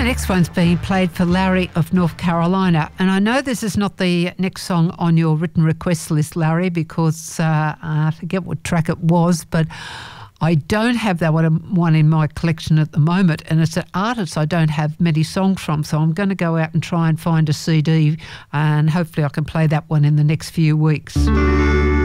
next one's being played for Larry of North Carolina. And I know this is not the next song on your written request list, Larry, because I forget what track it was, but I don't have that one in my collection at the moment, and it's an artist I don't have many songs from, so I'm going to go out and try and find a CD, and hopefully I can play that one in the next few weeks.